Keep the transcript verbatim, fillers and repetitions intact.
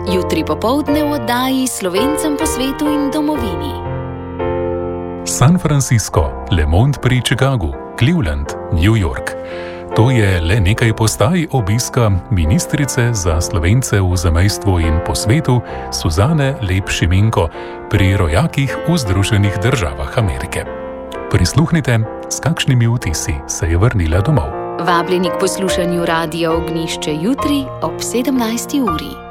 Jutri popoldne v oddaji Slovencem po svetu in domovini. San Francisco, Le Monde pri Chicagu, Cleveland, New York. To je le nekaj postaj obiska ministrice za Slovence v zamejstvu in po svetu Suzane Lep Šimenko pri rojakih v Združenih državah Amerike. Prisluhnite, s kakšnimi vtisi se je vrnila domov. Vabljeni k poslušanju Radia Ognjišče jutri ob sedemnajsti uri.